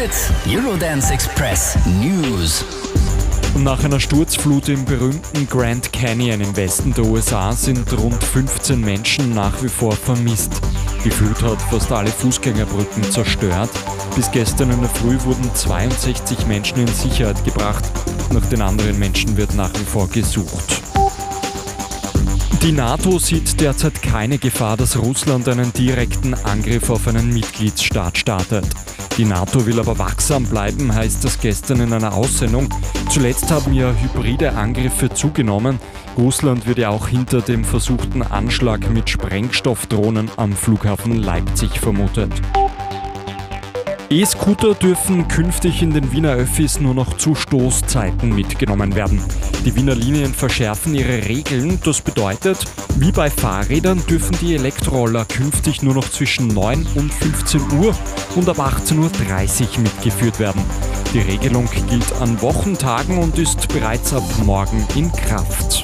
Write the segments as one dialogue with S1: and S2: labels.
S1: Hit Eurodance Express News.
S2: Nach einer Sturzflut im berühmten Grand Canyon im Westen der USA sind rund 15 Menschen nach wie vor vermisst. Die Flut hat fast alle Fußgängerbrücken zerstört. Bis gestern in der Früh wurden 62 Menschen in Sicherheit gebracht. Nach den anderen Menschen wird nach wie vor gesucht. Die NATO sieht derzeit keine Gefahr, dass Russland einen direkten Angriff auf einen Mitgliedsstaat startet. Die NATO will aber wachsam bleiben, heißt das gestern in einer Aussendung. Zuletzt haben ja hybride Angriffe zugenommen. Russland wird ja auch hinter dem versuchten Anschlag mit Sprengstoffdrohnen am Flughafen Leipzig vermutet. E-Scooter dürfen künftig in den Wiener Öffis nur noch zu Stoßzeiten mitgenommen werden. Die Wiener Linien verschärfen ihre Regeln. Das bedeutet, wie bei Fahrrädern dürfen die Elektroroller künftig nur noch zwischen 9 und 15 Uhr und ab 18.30 Uhr mitgeführt werden. Die Regelung gilt an Wochentagen und ist bereits ab morgen in Kraft.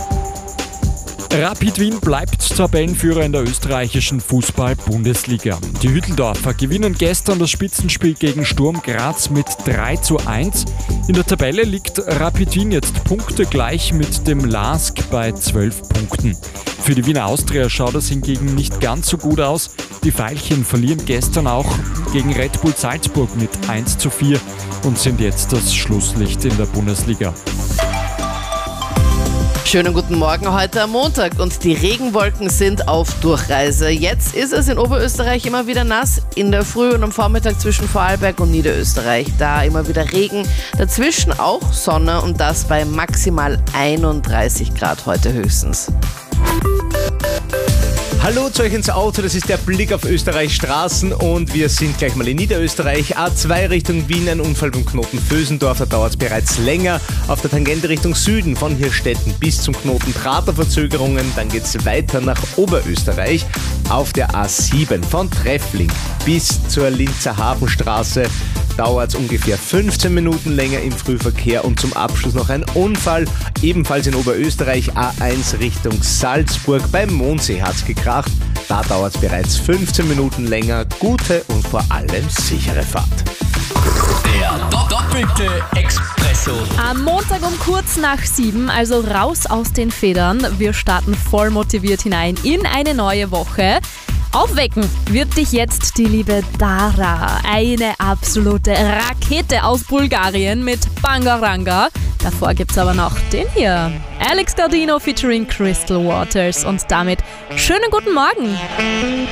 S2: Rapid Wien bleibt Tabellenführer in der österreichischen Fußball-Bundesliga. Die Hütteldorfer gewinnen gestern das Spitzenspiel gegen Sturm Graz mit 3:1. In der Tabelle liegt Rapid Wien jetzt punktegleich mit dem LASK bei 12 Punkten. Für die Wiener Austria schaut es hingegen nicht ganz so gut aus. Die Veilchen verlieren gestern auch gegen Red Bull Salzburg mit 1:4 und sind jetzt das Schlusslicht in der Bundesliga.
S3: Schönen guten Morgen heute am Montag und die Regenwolken sind auf Durchreise. Jetzt ist es in Oberösterreich immer wieder nass, in der Früh und am Vormittag zwischen Vorarlberg und Niederösterreich. Da immer wieder Regen, dazwischen auch Sonne und das bei maximal 31 Grad heute höchstens.
S4: Hallo zu euch ins Auto, das ist der Blick auf Österreichs Straßen und wir sind gleich mal in Niederösterreich. A2 Richtung Wien, ein Unfall beim Knoten Vösendorf, da dauert es bereits länger. Auf der Tangente Richtung Süden von Hirstetten bis zum Knoten Prater Verzögerungen. Dann geht es weiter nach Oberösterreich auf der A7 von Treffling bis zur Linzer Hafenstraße. Dauert es ungefähr 15 Minuten länger im Frühverkehr und zum Abschluss noch ein Unfall, ebenfalls in Oberösterreich, A1 Richtung Salzburg, beim Mondsee hat es gekracht, da dauert es bereits 15 Minuten länger, gute und vor allem sichere Fahrt.
S1: Der doppelte Expresso.
S5: Am Montag um kurz nach 7, also raus aus den Federn. Wir starten voll motiviert hinein in eine neue Woche. Aufwecken wird dich jetzt die liebe Dara, eine absolute Rakete aus Bulgarien mit Bangaranga. Davor gibt's aber noch den hier, Alex Gaudino featuring Crystal Waters und damit schönen guten Morgen.